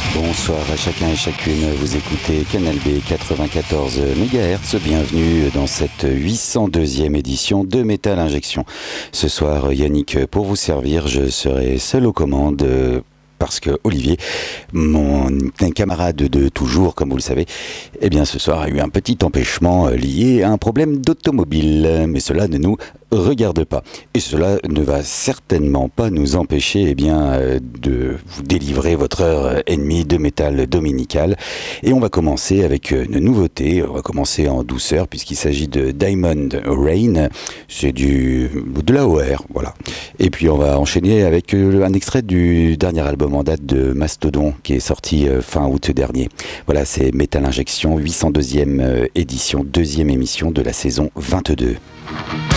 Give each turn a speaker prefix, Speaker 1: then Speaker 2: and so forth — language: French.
Speaker 1: Bonsoir à chacun et chacune, vous écoutez Canal B 94 MHz, bienvenue dans cette 802e édition de Métal Injection. Ce soir, Yannick pour vous servir, je serai seul aux commandes parce que Olivier, mon camarade de toujours, comme vous le savez, eh bien ce soir a eu un petit empêchement lié à un problème d'automobile, mais cela ne nous regarde pas. Et cela ne va certainement pas nous empêcher de vous délivrer votre heure et demie de métal dominical. Et on va commencer avec une nouveauté. On va commencer en douceur puisqu'il s'agit de Diamond Rain. C'est de la OR, voilà. Et puis on va enchaîner avec un extrait du dernier album en date de Mastodon qui est sorti fin août dernier. Voilà, c'est Métal Injection, 802e édition, deuxième émission de la saison 22.